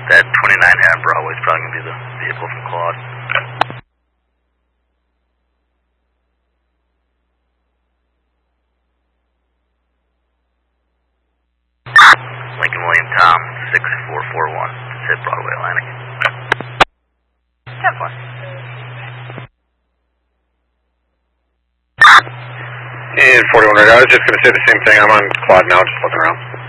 That 29 Hammond Broadway is probably going to be the vehicle from Claude. Lincoln William Tom, 6441. Just hit Broadway Atlantic. 10-4. And 41 right, I was just going to say the same thing. I'm on Claude now, just looking around.